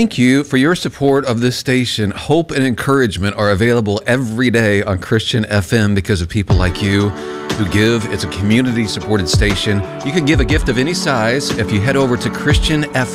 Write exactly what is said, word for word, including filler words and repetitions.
thank you for your support of this station. Hope and encouragement are available every day on Christian F M because of people like you who give. It's a community-supported station. You can give a gift of any size if you head over to Christian F M.